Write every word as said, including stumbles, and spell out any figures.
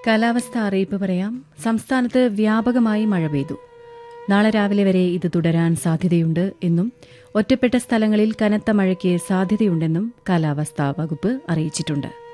കാലാവസ്ഥ അറിയിപ്പ് പറയാം. സംസ്ഥാനത്ത് വ്യാപകമായി മഴ പെയ്തു. നാളെ രാവിലെ വരെ ഇത് തുടരാൻ സാധ്യതയുണ്ട് എന്നും ഒറ്റപ്പെട്ട സ്ഥലങ്ങളിൽ കനത്ത മഴയ്ക്ക് സാധ്യതയുണ്ടെന്നും കാലാവസ്ഥാ വകുപ്പ് അറിയിച്ചിട്ടുണ്ട്.